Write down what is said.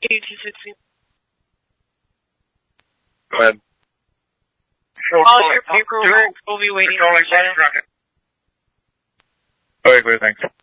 8260. Go ahead. All your paperwork will be waiting on the Okay, great, thanks.